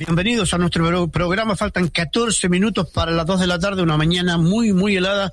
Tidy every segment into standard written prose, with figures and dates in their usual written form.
Bienvenidos a nuestro programa. Faltan 14 minutos para las 2 de la tarde, una mañana muy, muy helada.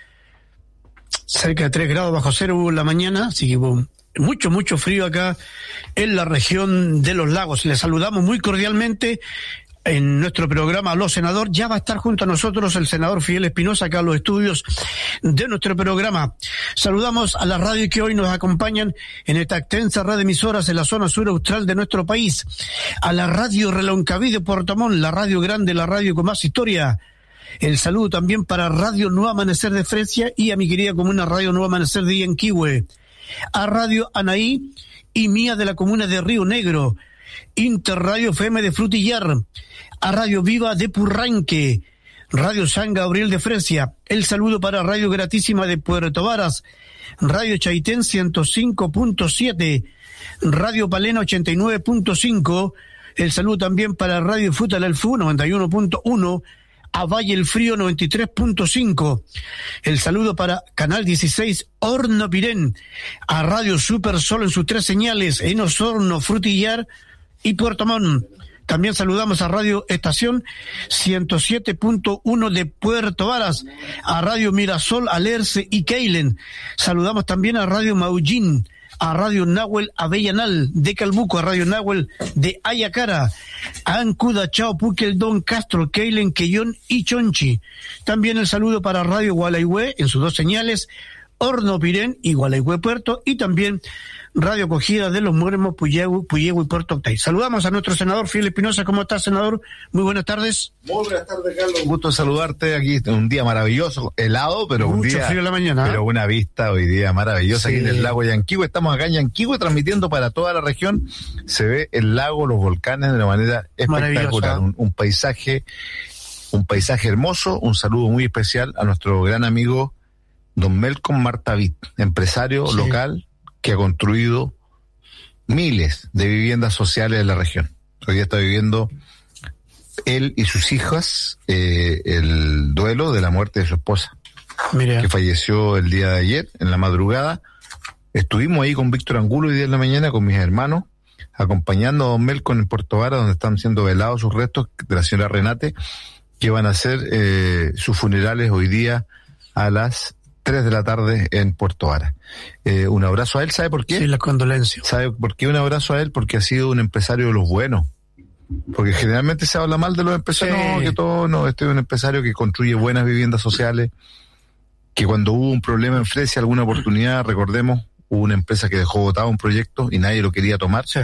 Cerca de 3 grados bajo cero en la mañana, así que hubo mucho frío acá en la región de los lagos. Les saludamos muy cordialmente en nuestro programa Aló Senador. Ya va a estar junto a nosotros el senador Fidel Espinosa acá en los estudios de nuestro programa. Saludamos a las radios que hoy nos acompañan en esta extensa red de emisoras en la zona sur austral de nuestro país. A la radio Reloncaví de Puerto Montt, la radio grande, la radio con más historia. El saludo también para Radio Nuevo Amanecer de Fresia y a mi querida comuna Radio Nuevo Amanecer de Yanquihue. A Radio Anaí y Mía de la comuna de Río Negro. Interradio FM de Frutillar, a Radio Viva de Purranque, Radio San Gabriel de Fresia, el saludo para Radio Gratísima de Puerto Varas, Radio Chaitén 105.7, Radio Palena 89.5, el saludo también para Radio Futal El Fu 91.1, a Valle el Frío 93.5, el saludo para Canal 16 Horno Pirén, a Radio Super Sol en sus 3 señales, en Osorno, Frutillar y Puerto Montt. También saludamos a Radio Estación 107.1 de Puerto Varas, a Radio Mirasol, Alerce y Keilen. Saludamos también a Radio Maullín, a Radio Nahuel Avellanal de Calbuco, a Radio Nahuel de Ayacara, a Ancuda, Chao, Puquel, Don Castro, Keilen, Quellón y Chonchi. También el saludo para Radio Gualeguay en sus 2 señales, Horno Pirén y Gualeguay Puerto, y también Radio Acogida de los Muermos, Puyehue y Puerto Octay. Saludamos a nuestro senador Fidel Espinosa. ¿Cómo está, senador? Muy buenas tardes. Muy buenas tardes, Carlos. Un gusto saludarte aquí. Un día maravilloso, helado, pero mucho un día frío en la mañana. Pero una vista hoy día maravillosa, sí, aquí en el lago Yanquihue. Estamos acá en Yanquihue transmitiendo para toda la región. Se ve el lago, los volcanes de una manera espectacular. Un paisaje hermoso. Un saludo muy especial a nuestro gran amigo don Melcom Martavid, empresario local que ha construido miles de viviendas sociales en la región. Hoy día está viviendo él y sus hijas el duelo de la muerte de su esposa, que falleció el día de ayer, en la madrugada. Estuvimos ahí con Víctor Angulo hoy día en la mañana, con mis hermanos, acompañando a don Melcom en Puerto Vara, donde están siendo velados sus restos de la señora Renate, que van a hacer sus funerales hoy día a las 3 de la tarde en Puerto Vara. Un abrazo a él, ¿sabe por qué? Sí, las condolencias. ¿Sabe por qué un abrazo a él? Porque ha sido un empresario de los buenos. Porque generalmente se habla mal de los empresarios, no, que todo, no, este es un empresario que construye buenas viviendas sociales, que cuando hubo un problema en Fresia, alguna oportunidad, recordemos, hubo una empresa que dejó botado un proyecto y nadie lo quería tomar. Sí.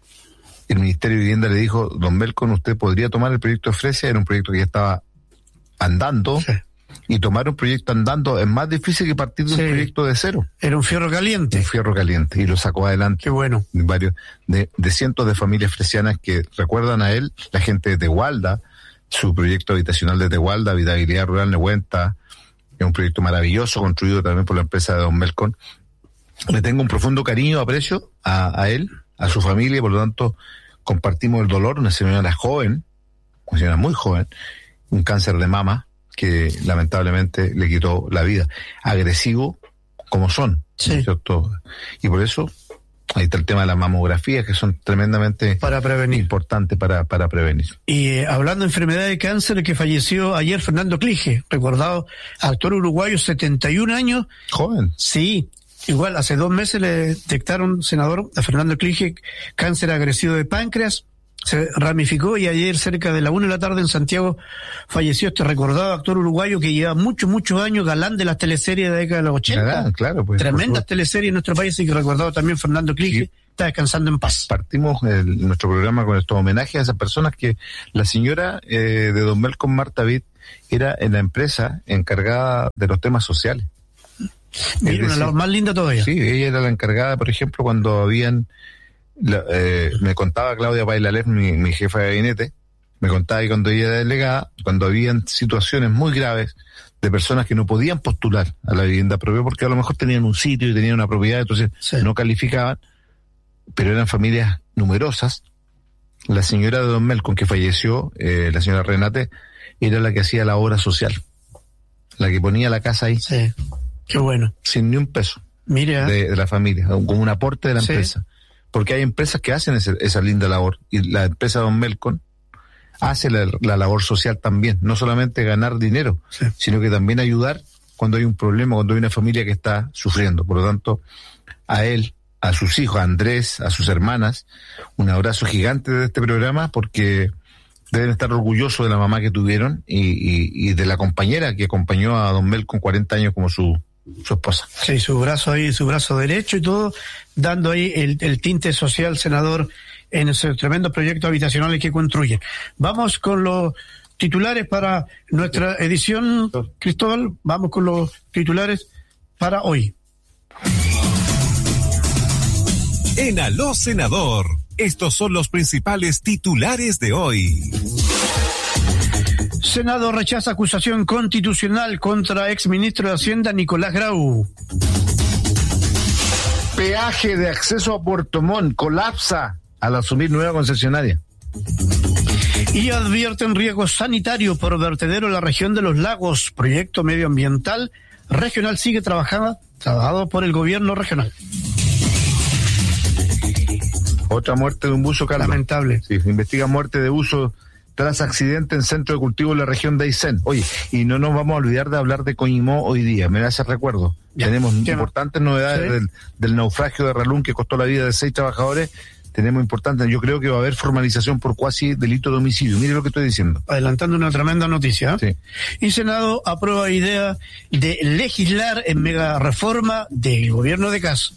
El Ministerio de Vivienda le dijo, don Melcom, usted podría tomar el proyecto de Fresia, era un proyecto que ya estaba andando. Sí. Y tomar un proyecto andando es más difícil que partir de un proyecto de cero. Era un fierro caliente. Un fierro caliente, y lo sacó adelante. Qué bueno. De cientos de familias fresianas que recuerdan a él, la gente de Tehualda, su proyecto habitacional de Tehualda, Habitabilidad Rural Nehuenta, es un proyecto maravilloso, construido también por la empresa de don Melcom. Le tengo un profundo cariño, aprecio a él, a su familia, y por lo tanto compartimos el dolor. Una señora joven, una señora muy joven, un cáncer de mama, que lamentablemente le quitó la vida. Agresivo como son, ¿cierto? Y por eso ahí está el tema de las mamografías, que son tremendamente importantes para prevenir. Y hablando de enfermedad de cáncer, que falleció ayer Fernando Clige, recordado actor uruguayo, 71 años. Joven. Sí, igual hace 2 meses le detectaron, senador, a Fernando Clige, cáncer agresivo de páncreas. Se ramificó y ayer cerca de la 1 de la tarde en Santiago falleció este recordado actor uruguayo que lleva muchos años, galán de las teleseries de la década de los 80. Claro, pues. Tremendas teleseries en nuestro país, y que recordado también Fernando Clige, está descansando en paz. Partimos nuestro programa con estos homenajes a esas personas que la señora de don Melcom Martavid era en la empresa encargada de los temas sociales. Mira, una de las más lindas todavía. Sí, ella era la encargada, por ejemplo, cuando habían... me contaba Claudia Pailalef, mi jefa de gabinete, me contaba que cuando ella era delegada, cuando habían situaciones muy graves de personas que no podían postular a la vivienda propia porque a lo mejor tenían un sitio y tenían una propiedad, entonces no calificaban, pero eran familias numerosas. La señora de don Melcom, que falleció, la señora Renate, era la que hacía la obra social, la que ponía la casa ahí. Sí, qué bueno. Sin ni un peso. Mira. De la familia, como un aporte de la empresa. Porque hay empresas que hacen esa linda labor, y la empresa de don Melcom hace la labor social también, no solamente ganar dinero, sino que también ayudar cuando hay un problema, cuando hay una familia que está sufriendo. Por lo tanto, a él, a sus hijos, a Andrés, a sus hermanas, un abrazo gigante de este programa, porque deben estar orgullosos de la mamá que tuvieron y de la compañera que acompañó a don Mel con 40 años como su esposa. Sí, su brazo derecho y todo, dando ahí el tinte social, senador, en esos tremendos proyectos habitacionales que construyen. Vamos con los titulares para nuestra edición, Cristóbal, vamos con los titulares para hoy. En Aló Senador, estos son los principales titulares de hoy. Senado rechaza acusación constitucional contra exministro de Hacienda Nicolás Grau. Peaje de acceso a Puerto Montt colapsa al asumir nueva concesionaria. Y advierten riesgo sanitario por vertedero en la región de los lagos. Proyecto medioambiental regional sigue trabajado por el gobierno regional. Otra muerte de un buzo, Carlos. Lamentable. Sí, investiga muerte de buzo tras accidente en centro de cultivo en la región de Aysén. Oye, y no nos vamos a olvidar de hablar de Coñimó hoy día, me hace recuerdo. Tenemos importantes novedades del naufragio de Ralún que costó la vida de 6 trabajadores. Tenemos importantes, yo creo que va a haber formalización por cuasi delito de homicidio. Mire lo que estoy diciendo. Adelantando una tremenda noticia. Sí. Y Senado aprueba idea de legislar en mega reforma del gobierno de Kast.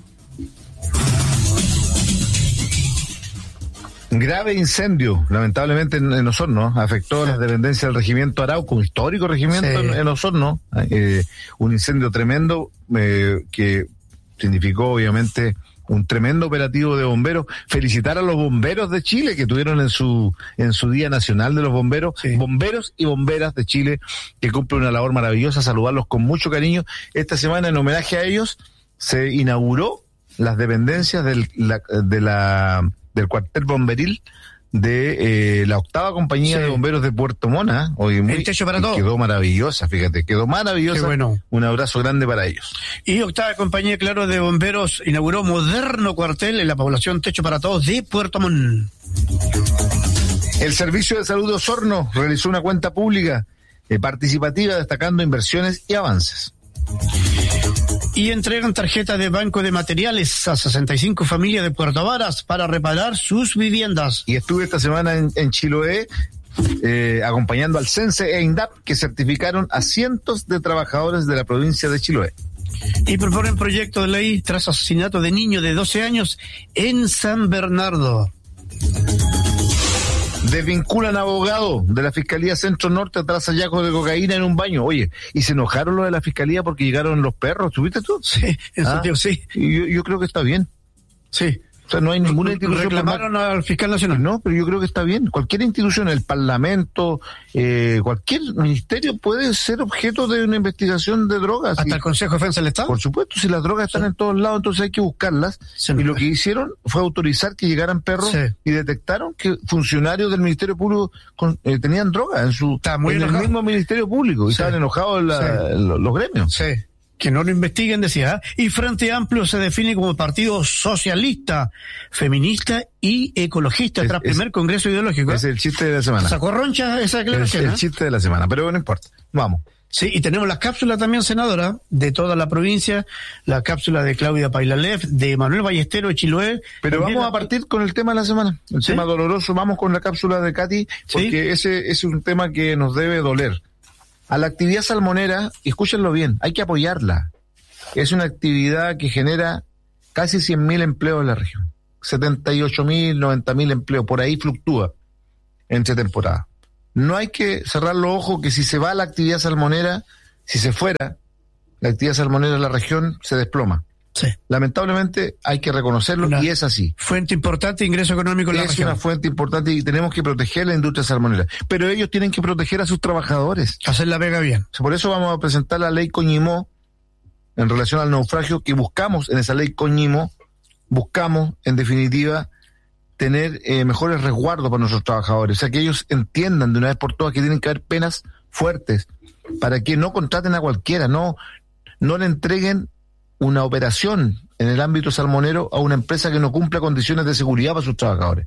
Grave incendio, lamentablemente en Osorno, afectó las dependencias del regimiento Arauco, un histórico regimiento en Osorno, un incendio tremendo que significó obviamente un tremendo operativo de bomberos. Felicitar a los bomberos de Chile que tuvieron en su Día Nacional de los Bomberos, bomberos y bomberas de Chile que cumplen una labor maravillosa, saludarlos con mucho cariño. Esta semana, en homenaje a ellos, se inauguró las dependencias del cuartel bomberil de la 8ª compañía de bomberos de Puerto Montt. Hoy el techo para todos. Quedó maravillosa, fíjate, quedó maravillosa. Qué bueno. Un abrazo grande para ellos. Y 8ª compañía, claro, de bomberos inauguró moderno cuartel en la población Techo para Todos de Puerto Montt. El Servicio de Salud de Osorno realizó una cuenta pública participativa destacando inversiones y avances. Y entregan tarjetas de banco de materiales a 65 familias de Puerto Varas para reparar sus viviendas. Y estuve esta semana en Chiloé acompañando al CENSE e INDAP, que certificaron a cientos de trabajadores de la provincia de Chiloé. Y proponen proyecto de ley tras asesinato de niño de 12 años en San Bernardo. Desvinculan abogado de la Fiscalía Centro Norte tras hallazgos de cocaína en un baño. Oye, y se enojaron los de la Fiscalía porque llegaron los perros, ¿tuviste tú? Sí, eso sí. Yo creo que está bien. Sí. O sea, no hay ninguna institución. Reclamaron al fiscal nacional. No, pero yo creo que está bien. Cualquier institución, el Parlamento, cualquier ministerio puede ser objeto de una investigación de drogas. ¿Hasta el Consejo de Defensa del Estado? Por supuesto, si las drogas están en todos lados, entonces hay que buscarlas. Y lo que hicieron fue autorizar que llegaran perros y detectaron que funcionarios del Ministerio Público tenían drogas en el mismo Ministerio Público. Y estaban enojados los gremios. Sí. Que no lo investiguen, decía. Y Frente Amplio se define como partido socialista, feminista y ecologista tras primer congreso ideológico. Es el chiste de la semana. Sacó roncha esa declaración. Es el chiste de la semana, pero no importa. Vamos. Sí, y tenemos las cápsulas también, senadora, de toda la provincia, la cápsula de Claudia Pailalev, de Manuel Ballestero de Chiloé. Pero vamos a partir con el tema de la semana, el tema doloroso. Vamos con la cápsula de Katy, porque ese es un tema que nos debe doler. A la actividad salmonera, escúchenlo bien, hay que apoyarla. Es una actividad que genera casi 100.000 empleos en la región. 78.000, 90.000 empleos, por ahí fluctúa entre temporadas. No hay que cerrar los ojos que si se va la actividad salmonera, si se fuera la actividad salmonera en la región, se desploma. Sí. Lamentablemente hay que reconocerlo y es así. Fuente importante de ingreso económico en la región. Es una fuente importante y tenemos que proteger la industria salmonera. Pero ellos tienen que proteger a sus trabajadores. Hacer la pega bien. Por eso vamos a presentar la ley Coñimó en relación al naufragio, que buscamos en esa ley Coñimó, buscamos en definitiva tener mejores resguardos para nuestros trabajadores. O sea, que ellos entiendan de una vez por todas que tienen que haber penas fuertes para que no contraten a cualquiera, no le entreguen una operación en el ámbito salmonero a una empresa que no cumpla condiciones de seguridad para sus trabajadores.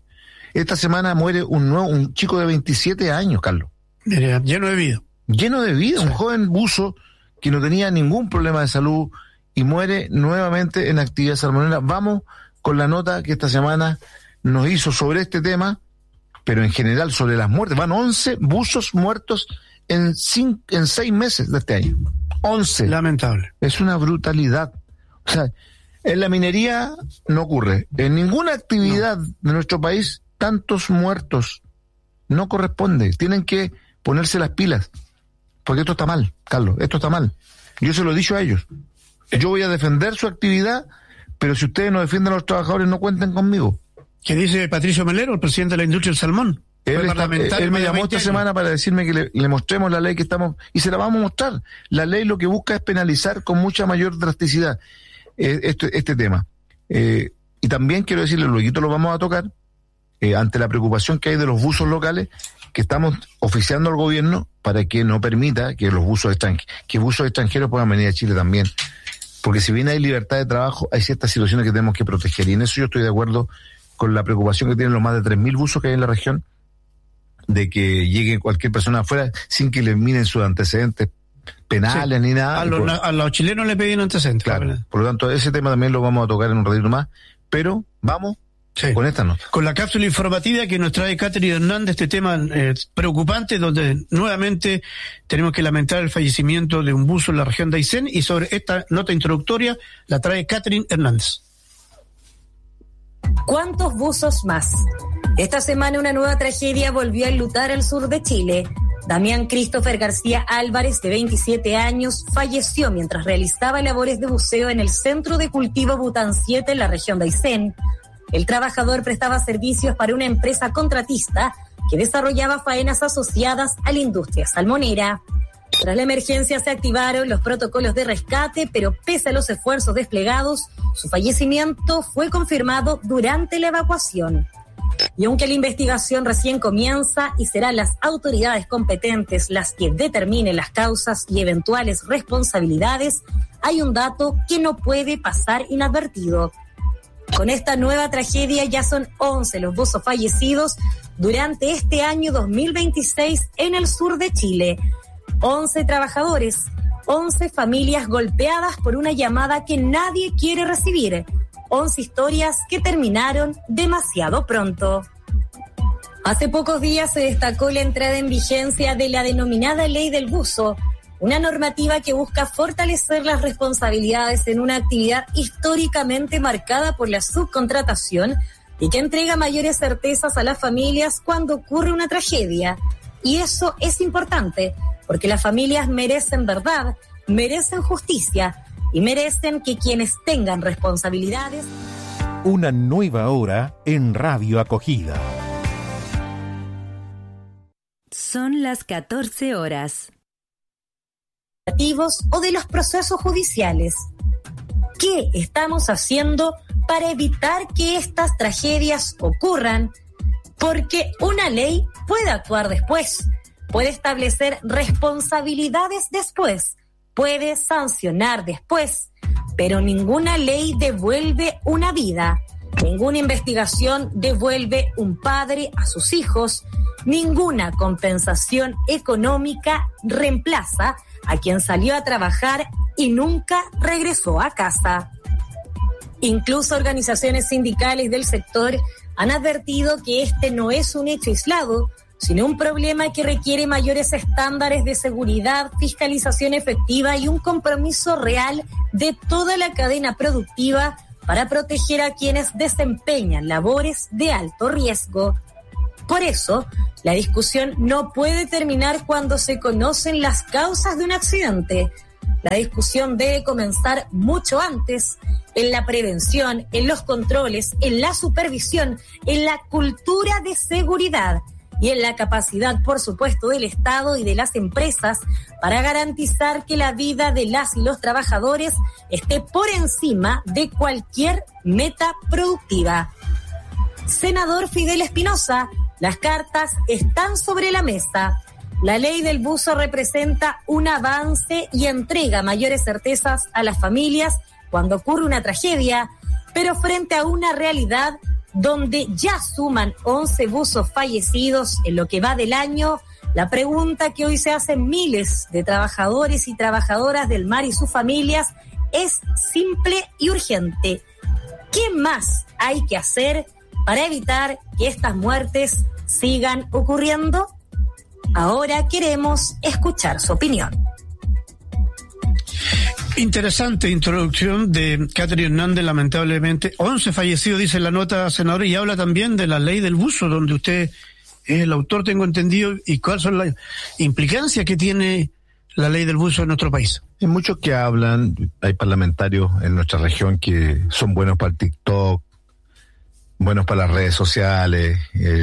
Esta semana muere un chico de 27 años, Carlos. Lleno de vida. Lleno de vida, sí. Un joven buzo que no tenía ningún problema de salud y muere nuevamente en actividad salmonera. Vamos con la nota que esta semana nos hizo sobre este tema, pero en general sobre las muertes. Van 11 buzos muertos en 6 meses de este año. 11. Lamentable. Es una brutalidad. O sea, en la minería no ocurre. En ninguna actividad de nuestro país, tantos muertos. No corresponde. Tienen que ponerse las pilas. Porque esto está mal, Carlos. Esto está mal. Yo se lo he dicho a ellos. Yo voy a defender su actividad, pero si ustedes no defienden a los trabajadores, no cuenten conmigo. ¿Qué dice Patricio Melero, el presidente de la industria del salmón? Él me llamó esta semana para decirme que le mostremos la ley que estamos, y se la vamos a mostrar. La ley lo que busca es penalizar con mucha mayor drasticidad este tema. Y también quiero decirle, luego lo vamos a tocar, ante la preocupación que hay de los buzos locales, que estamos oficiando al gobierno para que no permita que los buzos extranjeros puedan venir a Chile también. Porque si bien hay libertad de trabajo, hay ciertas situaciones que tenemos que proteger. Y en eso yo estoy de acuerdo con la preocupación que tienen los más de 3.000 buzos que hay en la región, de que llegue cualquier persona afuera sin que le miren sus antecedentes penales ni nada. A los chilenos le pedían antecedentes. Claro. Por lo tanto, ese tema también lo vamos a tocar en un ratito más. Pero vamos con esta nota. Con la cápsula informativa que nos trae Catherine Hernández, este tema preocupante, donde nuevamente tenemos que lamentar el fallecimiento de un buzo en la región de Aysén, y sobre esta nota introductoria la trae Catherine Hernández. ¿Cuántos buzos más? Esta semana una nueva tragedia volvió a enlutar al sur de Chile. Damián Christopher García Álvarez, de 27 años, falleció mientras realizaba labores de buceo en el centro de cultivo Bután 7 en la región de Aysén. El trabajador prestaba servicios para una empresa contratista que desarrollaba faenas asociadas a la industria salmonera. Tras la emergencia se activaron los protocolos de rescate, pero pese a los esfuerzos desplegados, su fallecimiento fue confirmado durante la evacuación. Y aunque la investigación recién comienza y serán las autoridades competentes las que determinen las causas y eventuales responsabilidades, hay un dato que no puede pasar inadvertido. Con esta nueva tragedia ya son 11 los buzos fallecidos durante este año 2026 en el sur de Chile. 11 trabajadores, 11 familias golpeadas por una llamada que nadie quiere recibir. 11 historias que terminaron demasiado pronto. Hace pocos días se destacó la entrada en vigencia de la denominada Ley del Buzo, una normativa que busca fortalecer las responsabilidades en una actividad históricamente marcada por la subcontratación y que entrega mayores certezas a las familias cuando ocurre una tragedia. Y eso es importante, porque las familias merecen verdad, merecen justicia y merecen que quienes tengan responsabilidades. Una nueva hora en Radio Acogida. Son las 14 horas. O de los procesos judiciales. ¿Qué estamos haciendo para evitar que estas tragedias ocurran? Porque una ley puede actuar después, puede establecer responsabilidades después, puede sancionar después, pero ninguna ley devuelve una vida, ninguna investigación devuelve un padre a sus hijos, ninguna compensación económica reemplaza a quien salió a trabajar y nunca regresó a casa. Incluso organizaciones sindicales del sector han advertido que este no es un hecho aislado, sino un problema que requiere mayores estándares de seguridad, fiscalización efectiva y un compromiso real de toda la cadena productiva para proteger a quienes desempeñan labores de alto riesgo. Por eso, la discusión no puede terminar cuando se conocen las causas de un accidente. La discusión debe comenzar mucho antes, en la prevención, en los controles, en la supervisión, en la cultura de seguridad y en la capacidad, por supuesto, del Estado y de las empresas para garantizar que la vida de las y los trabajadores esté por encima de cualquier meta productiva. Senador Fidel Espinosa, las cartas están sobre la mesa. La ley del buzo representa un avance y entrega mayores certezas a las familias cuando ocurre una tragedia, pero frente a una realidad donde ya suman 11 buzos fallecidos en lo que va del año, la pregunta que hoy se hacen miles de trabajadores y trabajadoras del mar y sus familias es simple y urgente. ¿Qué más hay que hacer para evitar que estas muertes sigan ocurriendo? Ahora queremos escuchar su opinión. Interesante introducción de Catherine Hernández, lamentablemente. 11 fallecidos, dice la nota, senador, y habla también de la ley del buzo, donde usted es el autor, tengo entendido, y cuáles son las implicancias que tiene la ley del buzo en nuestro país. Hay muchos que hablan, hay parlamentarios en nuestra región que son buenos para el TikTok, buenos para las redes sociales,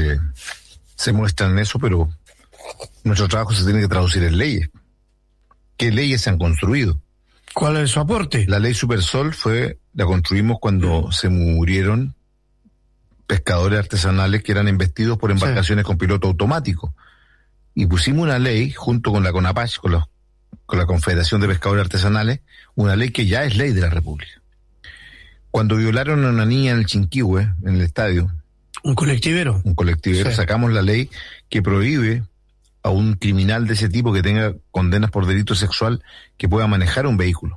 se muestran eso, pero nuestro trabajo se tiene que traducir en leyes. ¿Qué leyes se han construido? ¿Cuál es su aporte? La ley Supersol la construimos cuando se murieron pescadores artesanales que eran embestidos por embarcaciones con piloto automático. Y pusimos una ley junto con la CONAPACH, con la Confederación de Pescadores Artesanales, una ley que ya es ley de la República. Cuando violaron a una niña en el Chinquihue, en el estadio. Un colectivero, sacamos la ley que prohíbe a un criminal de ese tipo que tenga condenas por delito sexual que pueda manejar un vehículo.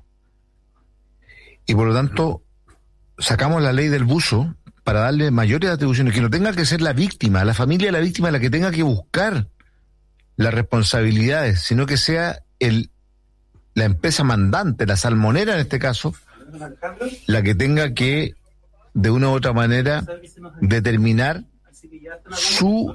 Y por lo tanto, sacamos la ley del buzo para darle mayores atribuciones, que no tenga que ser la víctima, la familia de la víctima la que tenga que buscar las responsabilidades, sino que sea la empresa mandante, la salmonera en este caso, la que tenga que, de una u otra manera, determinar su...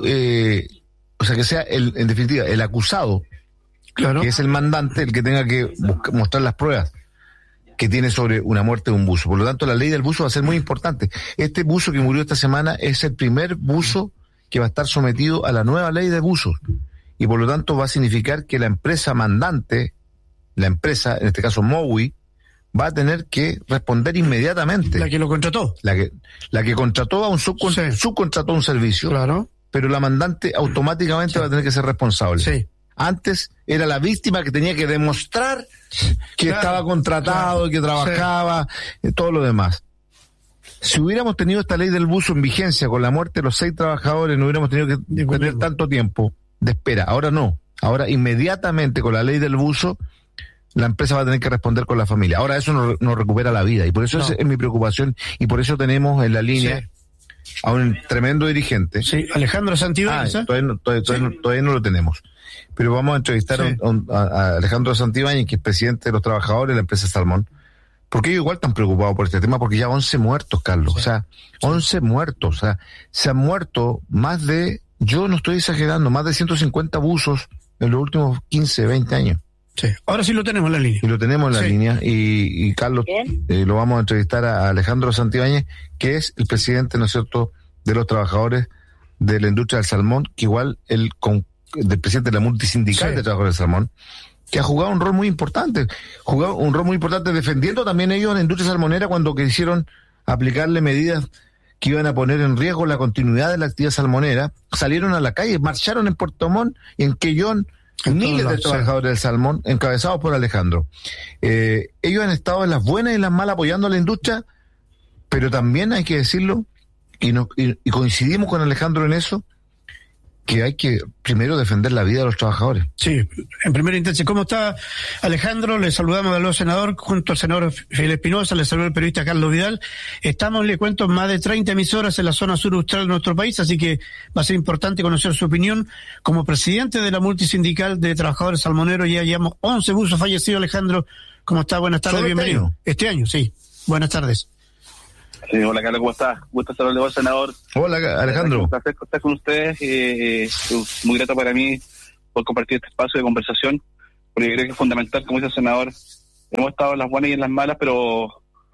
o sea, que sea, en definitiva, el acusado, claro, que es el mandante, el que tenga que mostrar las pruebas que tiene sobre una muerte de un buzo. Por lo tanto, la ley del buzo va a ser muy importante. Este buzo que murió esta semana es el primer buzo que va a estar sometido a la nueva ley de buzos. Y por lo tanto va a significar que la empresa mandante, la empresa, en este caso Mowi, va a tener que responder inmediatamente. La que lo contrató. La que contrató a un subcontrató un servicio. Claro. Pero la mandante automáticamente va a tener que ser responsable. Sí. Antes era la víctima que tenía que demostrar que estaba contratado, que trabajaba, todo lo demás. Si hubiéramos tenido esta ley del buzo en vigencia con la muerte de los 6 trabajadores, no hubiéramos tenido que tener tanto tiempo de espera. Ahora no. Ahora inmediatamente con la ley del buzo, la empresa va a tener que responder con la familia. Ahora eso no recupera la vida. Y por eso es mi preocupación. Y por eso tenemos en la línea a un tremendo dirigente. Sí, Alejandro Santibáñez. Todavía no lo tenemos. Pero vamos a entrevistar a Alejandro Santibáñez, que es presidente de los trabajadores de la empresa Salmón. Porque ellos igual están preocupados por este tema, porque ya 11 muertos, Carlos. Sí. O sea, 11 muertos. O sea, se han muerto más de, yo no estoy exagerando, más de 150 buzos en los últimos 15, 20 años. Sí, ahora sí lo tenemos en la línea. Y lo tenemos en la línea. Y Carlos, lo vamos a entrevistar a Alejandro Santibáñez, que es el presidente, ¿no es cierto?, de los trabajadores de la industria del salmón, que igual del presidente de la multisindical de trabajadores del salmón, que ha jugado un rol muy importante. Defendiendo también ellos a la industria salmonera cuando quisieron aplicarle medidas que iban a poner en riesgo la continuidad de la actividad salmonera. Salieron a la calle, marcharon en Puerto Montt y en Quellón, miles de trabajadores del salmón, encabezados por Alejandro. Ellos han estado en las buenas y en las malas apoyando a la industria, pero también hay que decirlo, y coincidimos con Alejandro en eso, que hay que primero defender la vida de los trabajadores. Sí, en primera instancia. ¿Cómo está, Alejandro? Le saludamos a los senadores, junto al senador Fidel Espinosa, le saluda el periodista Carlos Vidal. Estamos, le cuento, en más de 30 emisoras en la zona sur austral de nuestro país, así que va a ser importante conocer su opinión. Como presidente de la multisindical de trabajadores salmoneros, ya llevamos 11 buzos fallecidos. Alejandro, ¿cómo está? Buenas tardes, bienvenido. Este año, sí. Buenas tardes. Sí, hola Carlos, ¿cómo estás? Gusto saludarle al senador. Hola Alejandro. Un placer estar con ustedes, es muy grato para mí por compartir este espacio de conversación, porque creo que es fundamental, como dice el senador, hemos estado en las buenas y en las malas, pero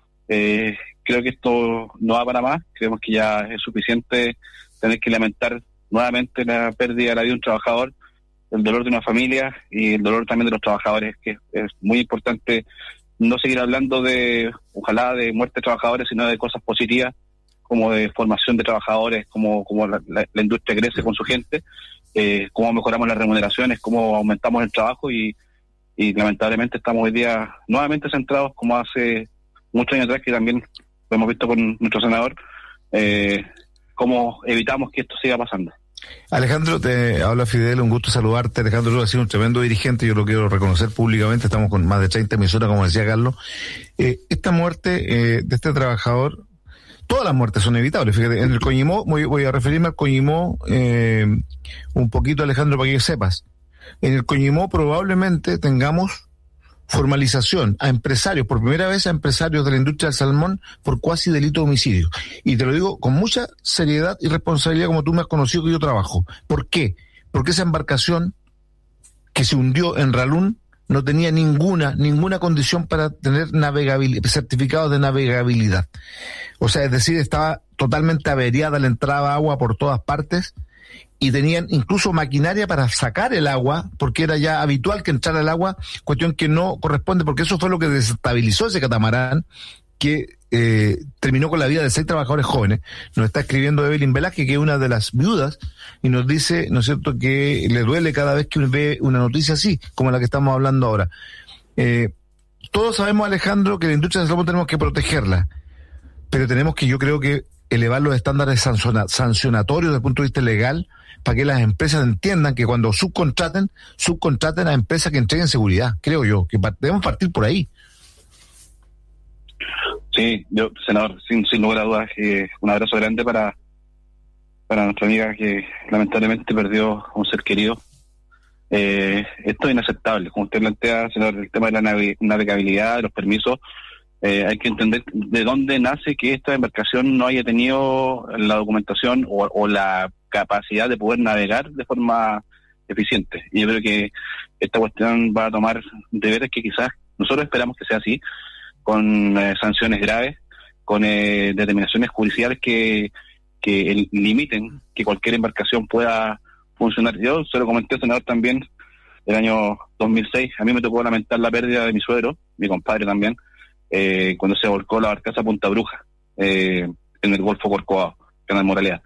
creo que esto no va para más. Creemos que ya es suficiente tener que lamentar nuevamente la pérdida de la vida de un trabajador, el dolor de una familia y el dolor también de los trabajadores, que es muy importante no seguir hablando ojalá de muerte de trabajadores, sino de cosas positivas, como de formación de trabajadores, como la industria crece con su gente, cómo mejoramos las remuneraciones, cómo aumentamos el trabajo y lamentablemente estamos hoy día nuevamente centrados, como hace muchos años atrás, que también lo hemos visto con nuestro senador, cómo evitamos que esto siga pasando. Alejandro, te habla Fidel, un gusto saludarte. Alejandro, tú has sido un tremendo dirigente, yo lo quiero reconocer públicamente, estamos con más de 30 emisoras, como decía Carlos. Esta muerte de este trabajador, todas las muertes son evitables. Fíjate, en el Coñimó, voy a referirme al Coñimó un poquito, Alejandro, para que sepas. En el Coñimó probablemente tengamos formalización a empresarios, por primera vez a empresarios de la industria del salmón por cuasi delito de homicidio. Y te lo digo con mucha seriedad y responsabilidad, como tú me has conocido que yo trabajo. ¿Por qué? Porque esa embarcación que se hundió en Ralún no tenía ninguna condición para tener certificado de navegabilidad. O sea, es decir, estaba totalmente averiada, le entraba agua por todas partes, y tenían incluso maquinaria para sacar el agua, porque era ya habitual que entrara el agua, cuestión que no corresponde, porque eso fue lo que desestabilizó ese catamarán, que terminó con la vida de 6 trabajadores jóvenes. Nos está escribiendo Evelyn Velázquez, que es una de las viudas, y nos dice, ¿no es cierto?, que le duele cada vez que ve una noticia así, como la que estamos hablando ahora. Todos sabemos, Alejandro, que la industria del salmón tenemos que protegerla, pero tenemos que, yo creo que, elevar los estándares sancionatorios desde el punto de vista legal, para que las empresas entiendan que cuando subcontraten a empresas que entreguen seguridad. Creo yo que debemos partir por ahí. Sí, yo, senador, sin lugar a dudas, un abrazo grande para nuestra amiga que lamentablemente perdió un ser querido. Esto es inaceptable. Como usted plantea, senador, el tema de la navegabilidad, de los permisos, hay que entender de dónde nace que esta embarcación no haya tenido la documentación o la capacidad de poder navegar de forma eficiente. Y yo creo que esta cuestión va a tomar deberes que quizás nosotros esperamos que sea así, con sanciones graves, con determinaciones judiciales que limiten que cualquier embarcación pueda funcionar. Yo se lo comenté, senador, también el año 2006. A mí me tocó lamentar la pérdida de mi suegro, mi compadre también, cuando se volcó la barcaza Punta Bruja en el Golfo Corcovado, Canal Moralea.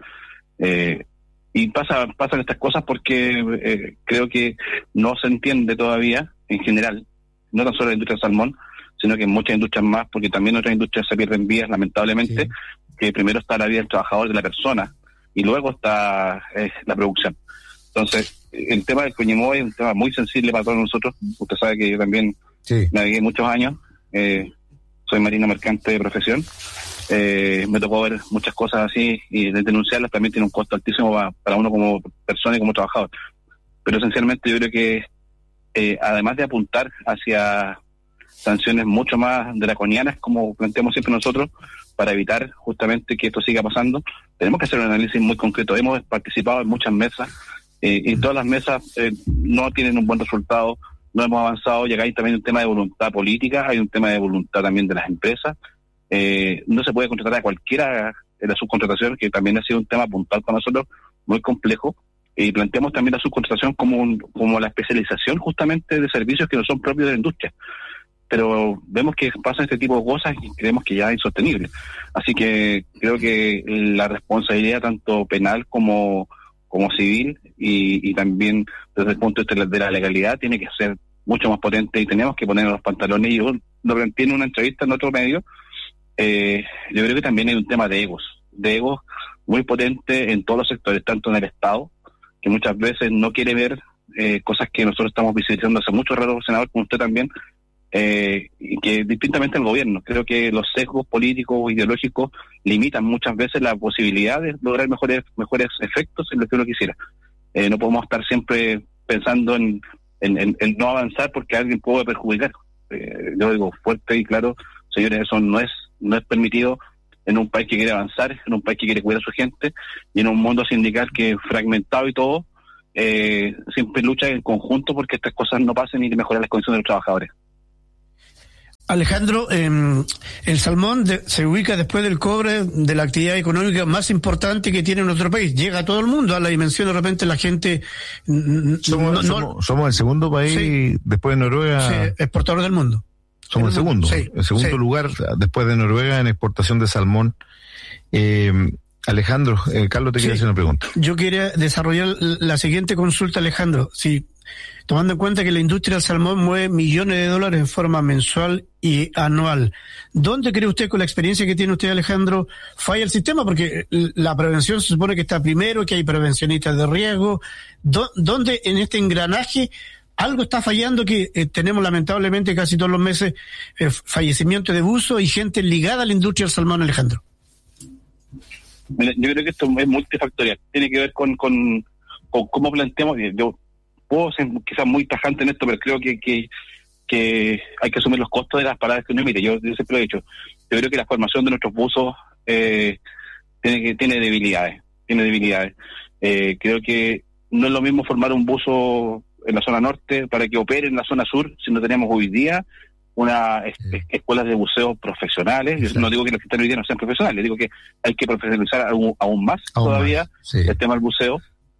Y pasan estas cosas porque creo que no se entiende todavía, en general, no tan solo la industria del salmón, sino que en muchas industrias más, porque también en otras industrias se pierden vidas, lamentablemente, sí. Que primero está la vida del trabajador, de la persona, y luego está la producción. Entonces, el tema del Coñimó es un tema muy sensible para todos nosotros. Usted sabe que yo también navegué muchos años, soy marino mercante de profesión. Me tocó ver muchas cosas así, y denunciarlas también tiene un costo altísimo para uno como persona y como trabajador. Pero esencialmente yo creo que además de apuntar hacia sanciones mucho más draconianas, como planteamos siempre nosotros, para evitar justamente que esto siga pasando, tenemos que hacer un análisis muy concreto. Hemos participado en muchas mesas, y todas las mesas no tienen un buen resultado, no hemos avanzado, y acá hay también un tema de voluntad política, hay un tema de voluntad también de las empresas. No se puede contratar a cualquiera en la subcontratación, que también ha sido un tema puntual para nosotros, muy complejo, y planteamos también la subcontratación como la especialización justamente de servicios que no son propios de la industria. Pero vemos que pasan este tipo de cosas y creemos que ya es insostenible. Así que creo que la responsabilidad tanto penal como civil y también desde el punto de vista de la legalidad tiene que ser mucho más potente, y tenemos que poner los pantalones. Y yo lo planteé en una entrevista en otro medio. Yo creo que también hay un tema de egos muy potente en todos los sectores, tanto en el Estado, que muchas veces no quiere ver cosas que nosotros estamos visibilizando hace mucho rato, senador, como usted también, y que distintamente al gobierno. Creo que los sesgos políticos o ideológicos limitan muchas veces la posibilidad de lograr mejores efectos en lo que uno quisiera. No podemos estar siempre pensando en no avanzar porque alguien puede perjudicar. Yo digo fuerte y claro, señores, eso no es permitido en un país que quiere avanzar, en un país que quiere cuidar a su gente, y en un mundo sindical que es fragmentado y todo, siempre lucha en conjunto porque estas cosas no pasen y mejorar las condiciones de los trabajadores. Alejandro, el salmón se ubica después del cobre de la actividad económica más importante que tiene nuestro país. Llega a todo el mundo, a la dimensión de repente la gente... Somos el segundo país, después de Noruega... exportador del mundo. Somos el segundo lugar después de Noruega en exportación de salmón. Alejandro, Carlos te quiere hacer una pregunta. Yo quería desarrollar la siguiente consulta, Alejandro. Si tomando en cuenta que la industria del salmón mueve millones de dólares en forma mensual y anual. ¿Dónde cree usted, con la experiencia que tiene usted, Alejandro, falla el sistema? Porque la prevención se supone que está primero, que hay prevencionistas de riesgo. ¿Dónde en este engranaje algo está fallando, que tenemos lamentablemente casi todos los meses fallecimientos de buzo y gente ligada a la industria del salmón, Alejandro? Mira, yo creo que esto es multifactorial. Tiene que ver con cómo planteamos. Yo puedo ser quizás muy tajante en esto, pero creo que hay que asumir los costos de las paradas que uno emite. Yo siempre lo he dicho. Yo creo que la formación de nuestros buzos tiene debilidades. Creo que no es lo mismo formar un buzo en la zona norte para que opere en la zona sur si no tenemos hoy día unas escuelas de buceo profesionales. Yo no digo que los que están hoy día no sean profesionales, digo que hay que profesionalizar aún más todavía el tema del buceo.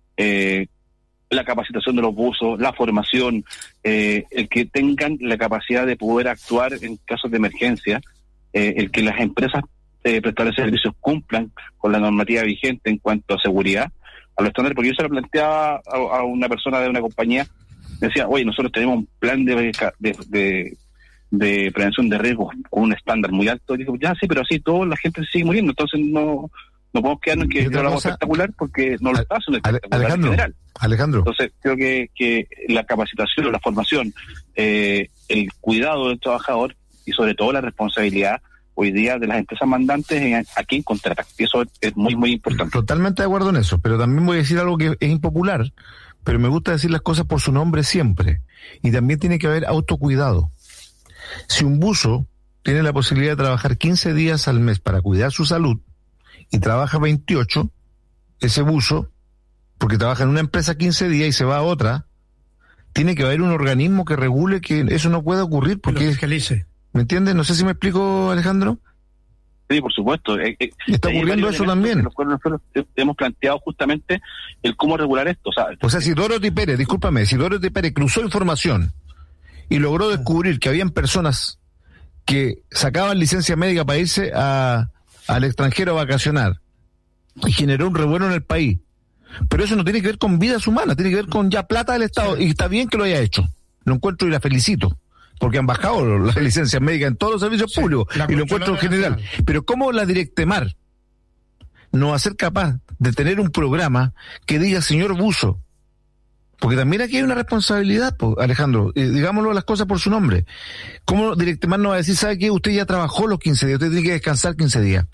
La capacitación de los buzos, la formación, el que tengan la capacidad de poder actuar en casos de emergencia, el que las empresas prestadores de servicios cumplan con la normativa vigente en cuanto a seguridad, a los estándares. Porque yo se lo planteaba a una persona de una compañía, decía, oye, nosotros tenemos un plan de prevención de riesgos con un estándar muy alto. Y digo, ya sí, pero así toda la gente se sigue muriendo, entonces no podemos quedarnos en que lo hagamos espectacular, porque no lo está haciendo espectacular en general. Alejandro. Entonces creo que la capacitación, la formación, el cuidado del trabajador y sobre todo la responsabilidad hoy día de las empresas mandantes a quién contratan. Y eso es muy, muy importante. Totalmente de acuerdo en eso, pero también voy a decir algo que es impopular, pero me gusta decir las cosas por su nombre siempre. Y también tiene que haber autocuidado. Si un buzo tiene la posibilidad de trabajar 15 días al mes para cuidar su salud y trabaja 28, ese buzo, porque trabaja en una empresa 15 días y se va a otra, tiene que haber un organismo que regule que eso no pueda ocurrir, porque fiscalice. ¿Me entiendes? No sé si me explico, Alejandro. Sí, por supuesto. Está ocurriendo eso también. Nosotros hemos planteado justamente el cómo regular esto. O sea, si Dorothy Pérez cruzó información y logró descubrir que habían personas que sacaban licencia médica para irse al extranjero a vacacionar y generó un revuelo en el país, pero eso no tiene que ver con vidas humanas, tiene que ver con ya plata del Estado, y está bien que lo haya hecho, lo encuentro y la felicito, porque han bajado las licencias médicas en todos los servicios públicos, y lo encuentro en general. Pero ¿cómo la Directemar no va a ser capaz de tener un programa que diga señor buzo? Porque también aquí hay una responsabilidad, Alejandro, digámoslo las cosas por su nombre. ¿Cómo Directemar no va a decir, sabe qué? Usted ya trabajó los 15 días, usted tiene que descansar 15 días.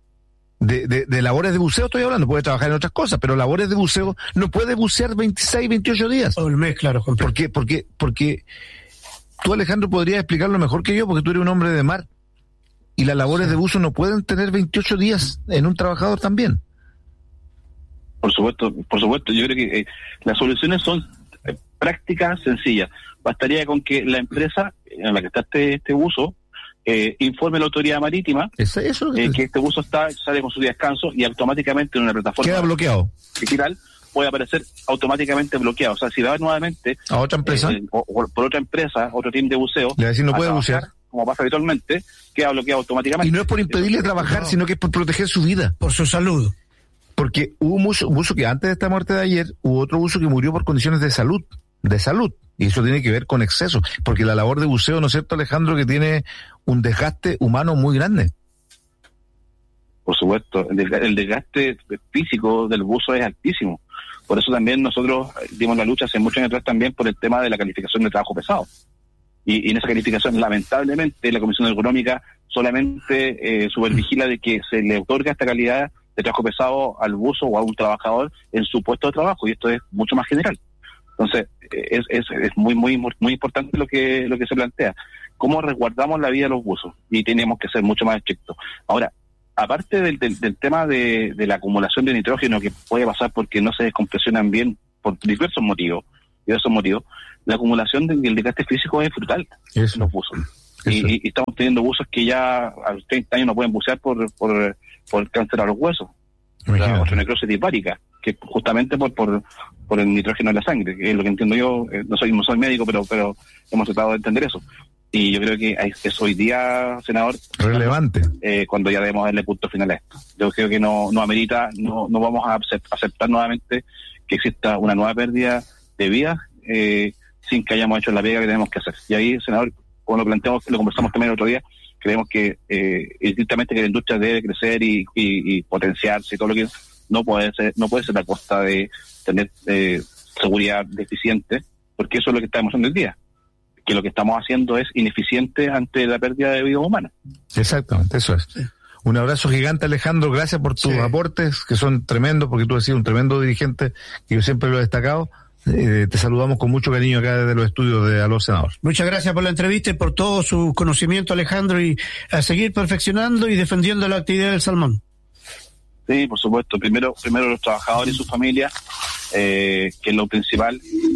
De labores de buceo estoy hablando, puede trabajar en otras cosas, pero labores de buceo no puede bucear 26, 28 días. O el mes, claro. Porque tú, Alejandro, podrías explicarlo mejor que yo, porque tú eres un hombre de mar. Y las labores de buzo no pueden tener 28 días en un trabajador también. Por supuesto. Yo creo que las soluciones son prácticas, sencillas. Bastaría con que la empresa en la que está este buzo informe a la autoridad marítima que este buzo sale con su día de descanso, y automáticamente en una plataforma queda bloqueado digital puede aparecer automáticamente bloqueado. O sea, si va nuevamente a otra empresa o por otra empresa, otro team de buceo, le va a decir no puede bucear, como pasa habitualmente, queda bloqueado automáticamente. Y no es por impedirle trabajar, sino que es por proteger su vida, por su salud. Porque hubo un buzo que antes de esta muerte de ayer, hubo otro buzo que murió por condiciones de salud, y eso tiene que ver con exceso, porque la labor de buceo, ¿no es cierto, Alejandro?, que tiene un desgaste humano muy grande. Por supuesto, el desgaste físico del buzo es altísimo. Por eso también nosotros dimos la lucha hace muchos años atrás también por el tema de la calificación de trabajo pesado. Y en esa calificación, lamentablemente, la Comisión Económica solamente supervigila de que se le otorga esta calidad de trabajo pesado al buzo o a un trabajador en su puesto de trabajo, y esto es mucho más general. Entonces, es muy, muy, muy importante lo que se plantea. ¿Cómo resguardamos la vida de los buzos? Y tenemos que ser mucho más estrictos. Ahora, aparte del tema de la acumulación de nitrógeno que puede pasar porque no se descompresionan bien por diversos motivos, la acumulación del desgaste físico es brutal en los buzos. Y estamos teniendo buzos que ya a los 30 años no pueden bucear por cáncer a los huesos, o necrosis hepática, que justamente por el nitrógeno en la sangre, que es lo que entiendo yo. No soy médico, pero hemos tratado de entender eso. Y yo creo que es hoy día, senador, relevante, cuando ya debemos darle punto final a esto. Yo creo que no amerita, no vamos a aceptar nuevamente que exista una nueva pérdida de vidas sin que hayamos hecho la pega que tenemos que hacer. Y ahí, senador, cuando lo planteamos, lo conversamos también el otro día, creemos que estrictamente que la industria debe crecer y potenciarse y todo lo que no puede ser a costa de tener seguridad deficiente, porque eso es lo que estamos haciendo hoy día, que lo que estamos haciendo es ineficiente ante la pérdida de vida humana. Exactamente, eso es. Sí. Un abrazo gigante, Alejandro, gracias por tus aportes, que son tremendos, porque tú has sido un tremendo dirigente, que yo siempre lo he destacado. Te saludamos con mucho cariño acá desde los estudios de Aló Senador. Muchas gracias por la entrevista y por todo su conocimiento, Alejandro, y a seguir perfeccionando y defendiendo la actividad del salmón. Sí, por supuesto. Primero los trabajadores y sus familias, que es lo principal.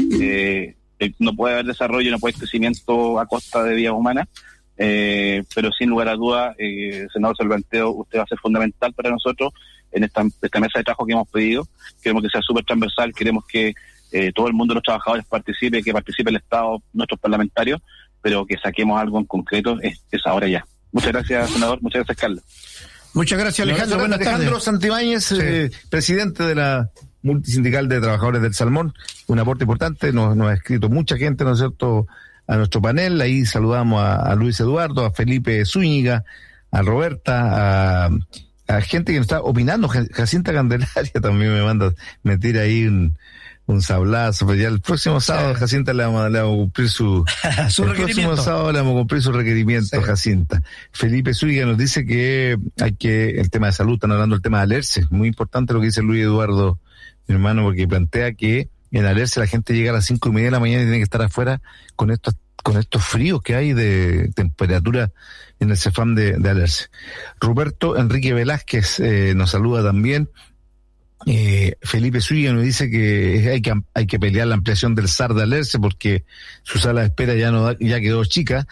No puede haber desarrollo, no puede haber crecimiento a costa de vidas humanas, pero sin lugar a dudas, senador Salvanteo, usted va a ser fundamental para nosotros en esta mesa de trabajo que hemos pedido. Queremos que sea súper transversal, queremos que todo el mundo de los trabajadores participe, que participe el Estado, nuestros parlamentarios, pero que saquemos algo en concreto es ahora ya. Muchas gracias, senador. Muchas gracias, Carlos. Muchas gracias, Alejandro. Buenas tardes. Alejandro Santibáñez, presidente de la Multisindical de Trabajadores del Salmón, un aporte importante, nos ha escrito mucha gente, ¿no es cierto?, a nuestro panel. Ahí saludamos a Luis Eduardo, a Felipe Zúñiga, a Roberta, a gente que nos está opinando. Jacinta Candelaria también me manda meter ahí un sablazo, pero ya el próximo sábado Jacinta le vamos a cumplir su próximo sábado le vamos a cumplir su requerimiento, Jacinta. Felipe Zúñiga nos dice que el tema de salud, están hablando del tema de Alerce, muy importante lo que dice Luis Eduardo, mi hermano, porque plantea que en Alerce la gente llega a las 5:30 de la mañana y tiene que estar afuera con estos fríos que hay de temperatura en el CEFAM de Alerce. Roberto Enrique Velázquez nos saluda también. Felipe Zúñiga nos dice que hay que pelear la ampliación del SAR de Alerce porque su sala de espera ya quedó chica,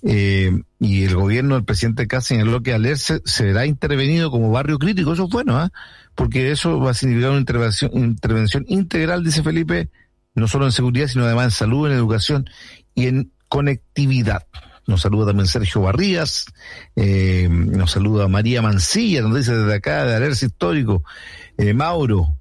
y el gobierno del presidente Kast señaló que Alerce será intervenido como barrio crítico. Eso es bueno, porque eso va a significar una intervención integral, dice Felipe, no solo en seguridad, sino además en salud, en educación y en conectividad. Nos saluda también Sergio Barrías, nos saluda María Mancilla, nos dice desde acá, de Alerce Histórico, Mauro,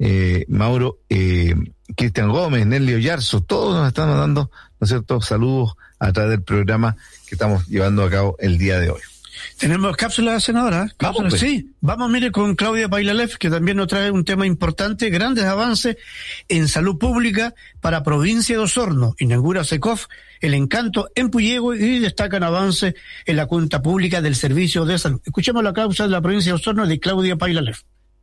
Cristian Gómez, Nelly Oyarzo, todos nos están mandando, ¿no es cierto?, saludos a través del programa que estamos llevando a cabo el día de hoy. Tenemos cápsula, senadora. Cápsula, pues. Sí, vamos, mire, con Claudia Pailalev, que también nos trae un tema importante, grandes avances en salud pública para provincia de Osorno. Inaugura SECOF El Encanto en Puyehue y destacan avances en la cuenta pública del servicio de salud. Escuchemos la causa de la provincia de Osorno de Claudia Pailalev.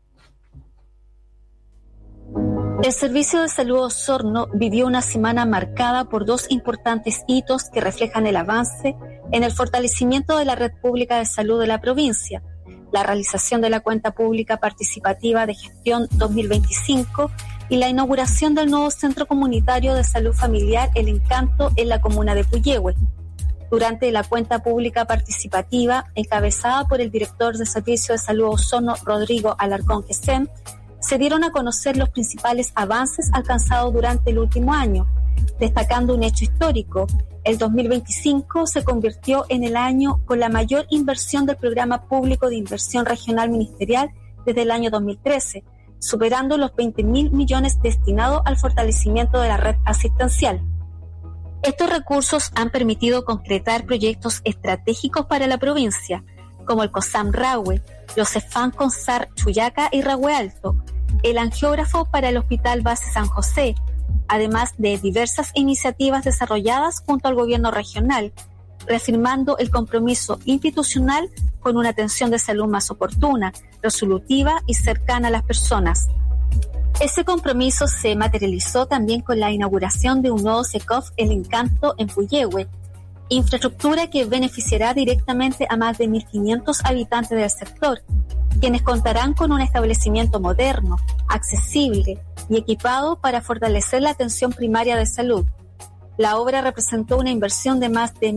El Servicio de Salud Osorno vivió una semana marcada por dos importantes hitos que reflejan el avance en el fortalecimiento de la red pública de salud de la provincia, la realización de la cuenta pública participativa de gestión 2025 y la inauguración del nuevo Centro Comunitario de Salud Familiar El Encanto en la comuna de Puyehue. Durante la cuenta pública participativa, encabezada por el director de Servicio de Salud Osorno, Rodrigo Alarcón Quesén, se dieron a conocer los principales avances alcanzados durante el último año, destacando un hecho histórico. El 2025 se convirtió en el año con la mayor inversión del Programa Público de Inversión Regional Ministerial desde el año 2013, superando los 20.000 millones destinados al fortalecimiento de la red asistencial. Estos recursos han permitido concretar proyectos estratégicos para la provincia, como el COSAM Rahue, los CEFAM CONSAR Chuyaca y Rahue Alto, el angiógrafo para el Hospital Base San José, además de diversas iniciativas desarrolladas junto al gobierno regional, reafirmando el compromiso institucional con una atención de salud más oportuna, resolutiva y cercana a las personas. Ese compromiso se materializó también con la inauguración de un nuevo SECOF El Encanto en Puyehue, infraestructura que beneficiará directamente a más de 1.500 habitantes del sector, quienes contarán con un establecimiento moderno, accesible y equipado para fortalecer la atención primaria de salud. La obra representó una inversión de más de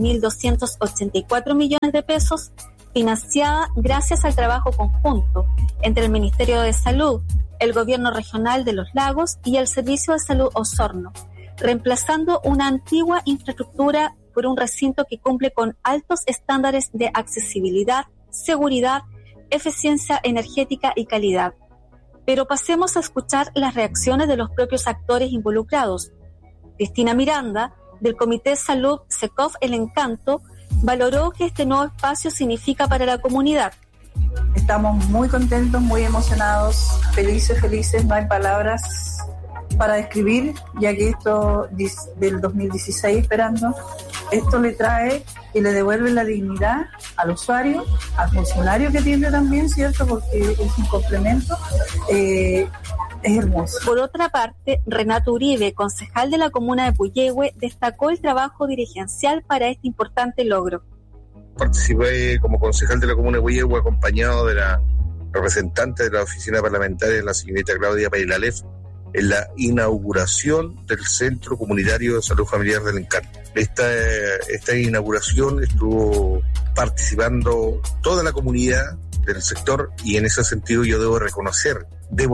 1.284 millones de pesos, financiada gracias al trabajo conjunto entre el Ministerio de Salud, el Gobierno Regional de los Lagos y el Servicio de Salud Osorno, reemplazando una antigua infraestructura por un recinto que cumple con altos estándares de accesibilidad, seguridad, eficiencia energética y calidad. Pero pasemos a escuchar las reacciones de los propios actores involucrados. Cristina Miranda, del Comité de Salud SECOF El Encanto, valoró que este nuevo espacio significa para la comunidad. Estamos muy contentos, muy emocionados, felices, no hay palabras para describir, ya que esto del 2016 esperando, esto le trae y le devuelve la dignidad al usuario, al funcionario que tiene también, ¿cierto? Porque es un complemento, es hermoso. Por otra parte, Renato Uribe, concejal de la comuna de Puyehue, destacó el trabajo dirigencial para este importante logro. Participé como concejal de la comuna de Puyehue acompañado de la representante de la oficina parlamentaria, la señorita Claudia Pailalef, en la inauguración del Centro Comunitario de Salud Familiar del Encanto. Esta inauguración estuvo participando toda la comunidad del sector y en ese sentido yo debo reconocer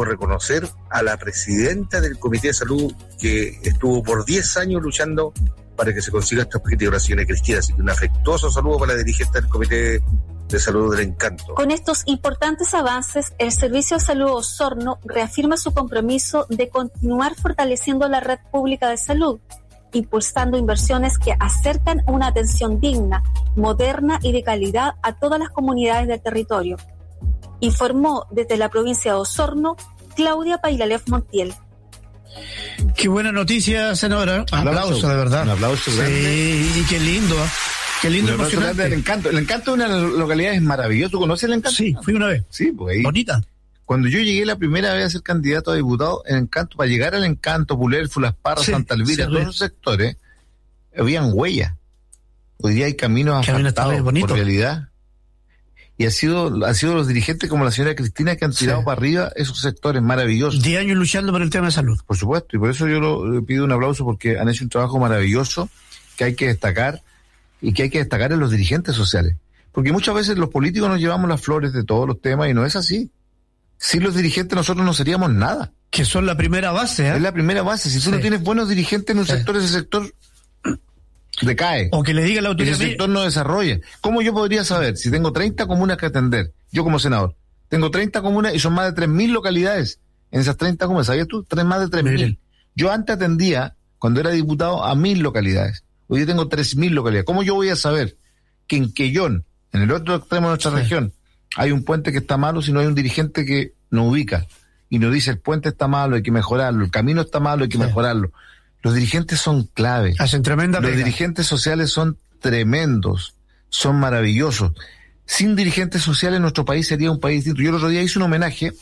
a la presidenta del Comité de Salud que estuvo por 10 años luchando para que se consiga este objetivo, la señora Cristina. Así que un afectuoso saludo para la dirigente del Comité de Salud del Encanto. Con estos importantes avances, el Servicio de Salud Osorno reafirma su compromiso de continuar fortaleciendo la red pública de salud, impulsando inversiones que acercan una atención digna, moderna y de calidad a todas las comunidades del territorio. Informó desde la provincia de Osorno, Claudia Pailalef Montiel. Qué buena noticia, senadora. Aplauso, de verdad. Un aplauso grande. Sí, qué lindo. Qué lindo, emocionante. El Encanto es una localidad maravillosa. ¿Tú conoces el Encanto? Sí, fui una vez. Sí, pues ahí. Bonita. Cuando yo llegué la primera vez a ser candidato a diputado, el Encanto, para llegar al Encanto, Pulerfu, Las Parras, sí, Santa Elvira, todos esos sectores, habían huellas. Hoy día hay caminos asfaltados, por realidad. Y ha sido los dirigentes como la señora Cristina que han tirado para arriba esos sectores maravillosos. 10 años luchando por el tema de salud. Por supuesto, y por eso yo le pido un aplauso porque han hecho un trabajo maravilloso que hay que destacar y que hay que destacar en los dirigentes sociales. Porque muchas veces los políticos nos llevamos las flores de todos los temas y no es así. Sin los dirigentes nosotros no seríamos nada. Que son la primera base, ¿eh? Es la primera base. Si tú no tienes buenos dirigentes en un sector, ese sector decae. O que le diga la autoridad. Ese sector no desarrolla. ¿Cómo yo podría saber si tengo 30 comunas que atender? Yo como senador. Tengo 30 comunas y son más de 3.000 localidades. En esas 30 comunas, ¿sabías tú? Más de 3.000. Yo antes atendía, cuando era diputado, a 1.000 localidades. Hoy yo tengo 3.000 localidades. ¿Cómo yo voy a saber que en Quellón, en el otro extremo de nuestra región, hay un puente que está malo si no hay un dirigente que nos ubica y nos dice el puente está malo, hay que mejorarlo, el camino está malo, hay que mejorarlo? Los dirigentes son clave. Hacen tremenda pega. Los dirigentes sociales son tremendos, son maravillosos. Sin dirigentes sociales nuestro país sería un país distinto. Yo el otro día hice un homenaje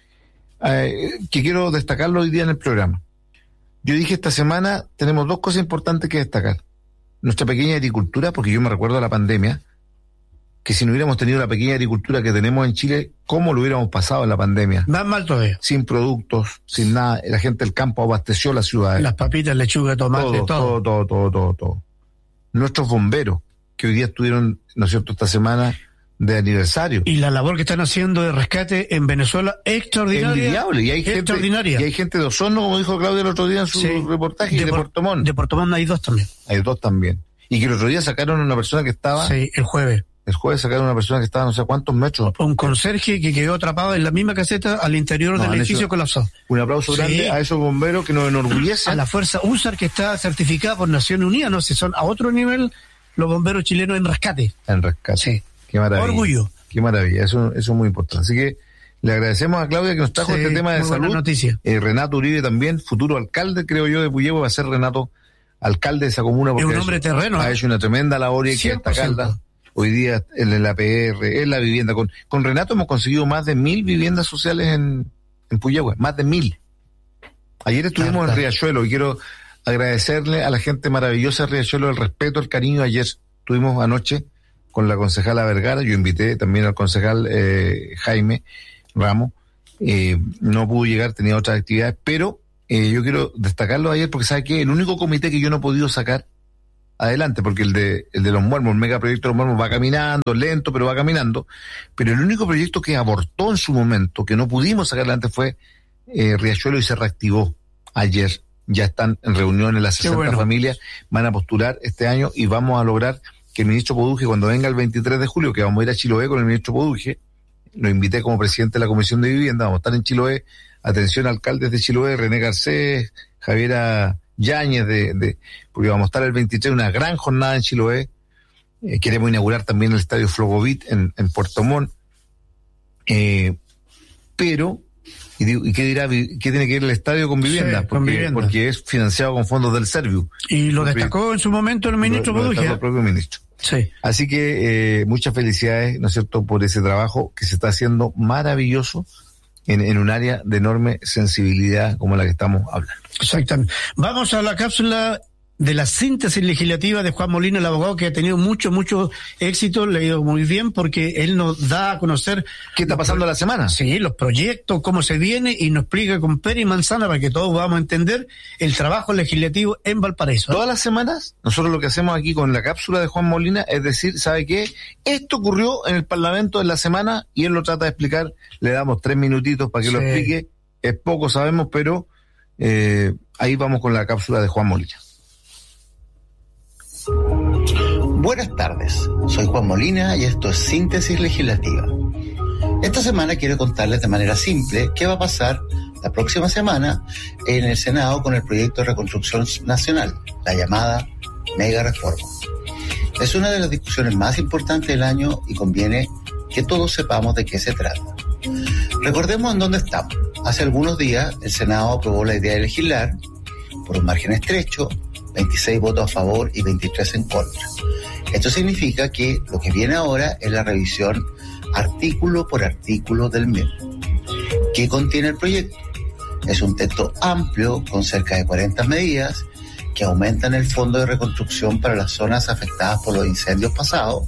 que quiero destacarlo hoy día en el programa. Yo dije esta semana tenemos 2 cosas importantes que destacar. Nuestra pequeña agricultura, porque yo me recuerdo a la pandemia, que si no hubiéramos tenido la pequeña agricultura que tenemos en Chile, ¿cómo lo hubiéramos pasado en la pandemia? Más mal todavía. Sin productos, sin nada. La gente del campo abasteció las ciudades. Las papitas, lechuga, tomate, todo. Nuestros bomberos, que hoy día estuvieron, ¿no es cierto?, esta semana de aniversario. Y la labor que están haciendo de rescate en Venezuela, extraordinaria. Envidiable. Y hay extraordinaria. Y hay gente de Osorno, como dijo Claudia el otro día en su reportaje, y de Puerto Montt. De Puerto Montt hay 2 también. Hay 2 también. Y que el otro día sacaron a una persona que estaba... Sí, el jueves. El jueves sacaron a una persona que estaba no sé cuántos metros. Un conserje que quedó atrapado en la misma caseta al interior del edificio colapsado. Un aplauso grande a esos bomberos que nos enorgullecen. A la fuerza USAR que está certificada por Naciones Unidas, no sé, son a otro nivel los bomberos chilenos en rescate. En rescate. Sí. Qué maravilla. Orgullo. Qué maravilla, eso es muy importante. Así que le agradecemos a Claudia que nos trajo este tema de salud. Noticia. Renato Uribe también, futuro alcalde, creo yo, de Puyehue, va a ser Renato alcalde de esa comuna. Porque es un hombre terreno. Ha hecho una tremenda labor y hay que destacarla. Hoy día en la PR, en la vivienda. Con Renato hemos conseguido más de 1.000 viviendas sociales en Puyehue, más de 1.000. Ayer estuvimos en Riachuelo y quiero agradecerle a la gente maravillosa de Riachuelo el respeto, el cariño. Ayer estuvimos anoche con la concejala Vergara, yo invité también al concejal Jaime Ramos, no pudo llegar, tenía otras actividades, pero yo quiero destacarlo ayer porque ¿sabe qué? El único comité que yo no he podido sacar adelante, porque el de los Muermos, el megaproyecto de los Muermos va caminando, lento, pero va caminando, pero el único proyecto que abortó en su momento, que no pudimos sacar adelante fue Riachuelo y se reactivó ayer. Ya están en reuniones las 60 familias, van a postular este año y vamos a lograr que el ministro Poduje, cuando venga el 23 de julio, que vamos a ir a Chiloé con el ministro Poduje, lo invité como presidente de la Comisión de Vivienda, vamos a estar en Chiloé, atención alcaldes de Chiloé, René Garcés, Javiera Yáñez, porque vamos a estar el 23, una gran jornada en Chiloé. Queremos inaugurar también el estadio Flogovit en Puerto Montt. Pero, ¿y qué tiene que ver el estadio con vivienda? Sí, con vivienda. Porque es financiado con fondos del Serviu. Y lo destacó en su momento el ministro Bodugia. El propio ministro. Sí. Así que muchas felicidades, ¿no es cierto?, por ese trabajo que se está haciendo maravilloso en un área de enorme sensibilidad como la que estamos hablando. Exactamente. Vamos a la cápsula de la síntesis legislativa de Juan Molina, el abogado que ha tenido mucho éxito, le ha ido muy bien porque él nos da a conocer qué está pasando la semana. Sí, los proyectos, cómo se viene y nos explica con pera y manzana para que todos vamos a entender el trabajo legislativo en Valparaíso. Todas las semanas, nosotros lo que hacemos aquí con la cápsula de Juan Molina es decir, ¿sabe qué? Esto ocurrió en el Parlamento en la semana y él lo trata de explicar, le damos 3 minutitos para que lo explique, es poco sabemos, pero ahí vamos con la cápsula de Juan Molina. Buenas tardes, soy Juan Molina y esto es Síntesis Legislativa. Esta semana quiero contarles de manera simple qué va a pasar la próxima semana en el Senado con el proyecto de reconstrucción nacional, la llamada Mega Reforma. Es una de las discusiones más importantes del año y conviene que todos sepamos de qué se trata. Recordemos en dónde estamos. Hace algunos días el Senado aprobó la idea de legislar por un margen estrecho, 26 votos a favor y 23 en contra. Esto significa que lo que viene ahora es la revisión artículo por artículo del mismo. ¿Qué contiene el proyecto? Es un texto amplio con cerca de 40 medidas que aumentan el fondo de reconstrucción para las zonas afectadas por los incendios pasados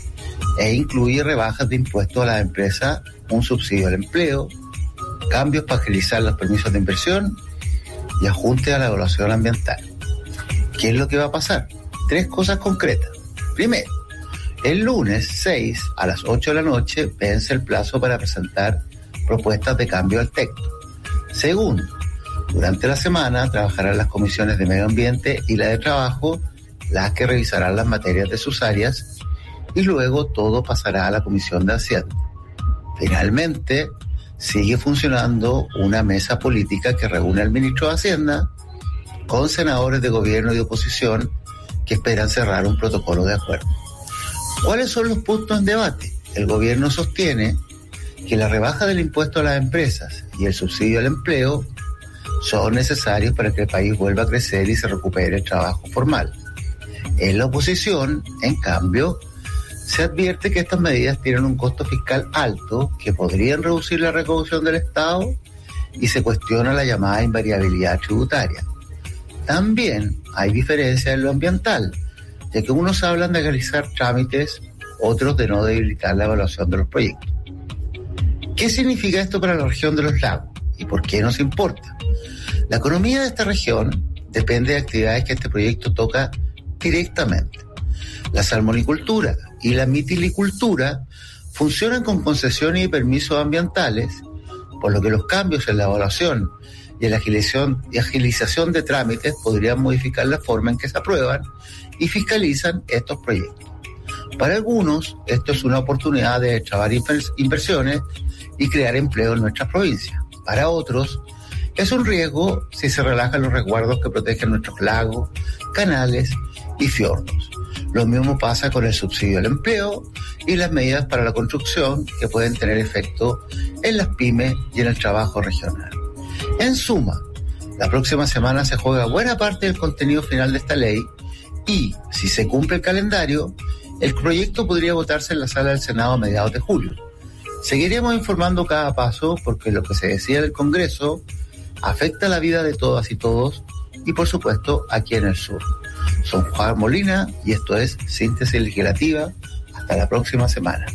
e incluye rebajas de impuestos a las empresas, un subsidio al empleo, cambios para agilizar los permisos de inversión y ajuste a la evaluación ambiental. ¿Qué es lo que va a pasar? 3 cosas concretas. Primero, el lunes 6 a las 8 de la noche vence el plazo para presentar propuestas de cambio al texto. Segundo, durante la semana trabajarán las comisiones de Medio Ambiente y la de Trabajo, las que revisarán las materias de sus áreas, y luego todo pasará a la Comisión de Hacienda. Finalmente, sigue funcionando una mesa política que reúne al ministro de Hacienda con senadores de gobierno y de oposición que esperan cerrar un protocolo de acuerdo. ¿Cuáles son los puntos en debate? El gobierno sostiene que la rebaja del impuesto a las empresas y el subsidio al empleo son necesarios para que el país vuelva a crecer y se recupere el trabajo formal. En la oposición, en cambio, se advierte que estas medidas tienen un costo fiscal alto que podrían reducir la recaudación del Estado y se cuestiona la llamada invariabilidad tributaria. También hay diferencias en lo ambiental, ya que unos hablan de agilizar trámites, otros de no debilitar la evaluación de los proyectos. ¿Qué significa esto para la región de los lagos y por qué nos importa? La economía de esta región depende de actividades que este proyecto toca directamente. La salmonicultura y la mitilicultura funcionan con concesiones y permisos ambientales, por lo que los cambios en la evaluación y la agilización de trámites podrían modificar la forma en que se aprueban y fiscalizan estos proyectos. Para algunos, esto es una oportunidad de trabar inversiones y crear empleo en nuestras provincias. Para otros, es un riesgo si se relajan los resguardos que protegen nuestros lagos, canales y fiordos. Lo mismo pasa con el subsidio al empleo y las medidas para la construcción que pueden tener efecto en las pymes y en el trabajo regional. En suma, la próxima semana se juega buena parte del contenido final de esta ley y, si se cumple el calendario, el proyecto podría votarse en la sala del Senado a mediados de julio. Seguiremos informando cada paso porque lo que se decida del Congreso afecta la vida de todas y todos y, por supuesto, aquí en el sur. Soy Juan Molina y esto es Síntesis Legislativa. Hasta la próxima semana.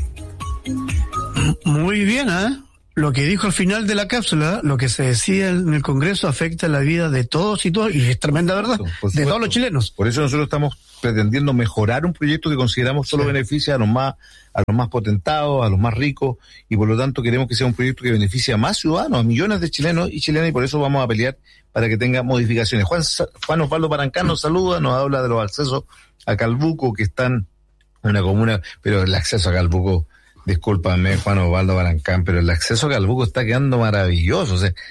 Muy bien, ¿eh? Lo que dijo al final de la cápsula, lo que se decía en el Congreso afecta la vida de todos y todos, y es tremenda verdad, de todos los chilenos. Por eso nosotros estamos pretendiendo mejorar un proyecto que consideramos solo beneficia a los más potentados, a los más ricos, y por lo tanto queremos que sea un proyecto que beneficie a más ciudadanos, a millones de chilenos y chilenas, y por eso vamos a pelear para que tenga modificaciones. Juan Osvaldo Parancán nos saluda, nos habla de los accesos a Calbuco, que están en una comuna, pero el acceso a Calbuco, discúlpame Juan Osvaldo Barancán, pero el acceso a Calbuco está quedando maravilloso. O sea,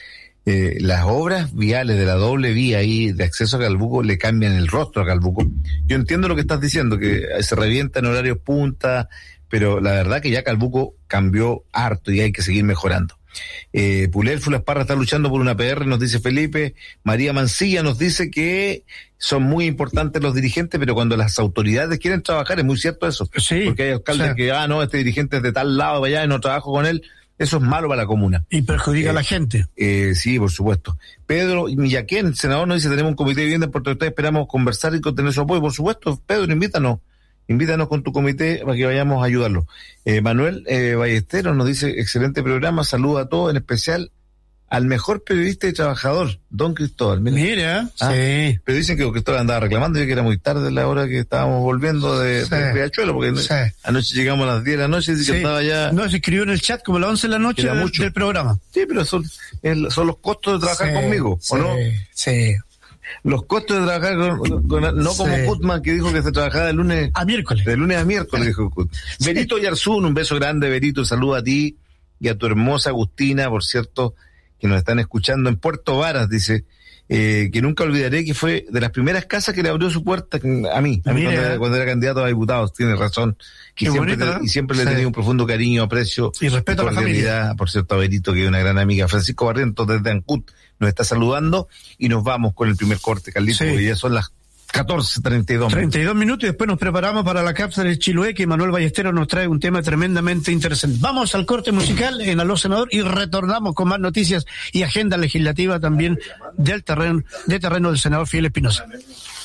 las obras viales de la doble vía ahí de acceso a Calbuco le cambian el rostro a Calbuco. Yo entiendo lo que estás diciendo, que se revienta en horarios punta, pero la verdad que ya Calbuco cambió harto y hay que seguir mejorando. Pulel Fulasparra está luchando por una PR, nos dice Felipe. María Mancilla nos dice que son muy importantes los dirigentes, pero cuando las autoridades quieren trabajar, es muy cierto eso. Sí, porque hay alcaldes que, no, este dirigente es de tal lado, allá, y no trabajo con él. Eso es malo para la comuna. Y perjudica a la gente. Sí, por supuesto. Pedro Millaquén, el senador, nos dice, tenemos un comité de vivienda en Puerto Rico, esperamos conversar y tener su apoyo. Por supuesto, Pedro, invítanos con tu comité para que vayamos a ayudarlo. Manuel Ballesteros nos dice, excelente programa, saluda a todos, en especial al mejor periodista y trabajador, don Cristóbal. Mira, sí. Pero dicen que Cristóbal andaba reclamando, yo que era muy tarde la hora que estábamos volviendo de Riachuelo, porque anoche llegamos a las 10 de la noche y dice que estaba ya... No, se escribió en el chat como a las 11 de la noche del programa. Sí, pero son los costos de trabajar conmigo, ¿o no? Sí. Los costos de trabajar no como Kutman, que dijo que se trabajaba de lunes a miércoles. De lunes a miércoles, dijo Kutman. Berito Yarzún, un beso grande, Berito, saludo a ti y a tu hermosa Agustina, por cierto, que nos están escuchando en Puerto Varas, dice, que nunca olvidaré que fue de las primeras casas que le abrió su puerta a mí cuando era candidato a diputados, tiene razón. Y siempre le he tenido un profundo cariño, aprecio y respeto a la familia. Por cierto, a Berito, que es una gran amiga. Francisco Barrientos desde Ancud nos está saludando y nos vamos con el primer corte, Carlito, porque ya son las 14:32. 32 minutos y después nos preparamos para la cápsula del Chiloé, que Manuel Ballesteros nos trae un tema tremendamente interesante. Vamos al corte musical en Aló Senador y retornamos con más noticias y agenda legislativa también del terreno del senador Fidel Espinosa.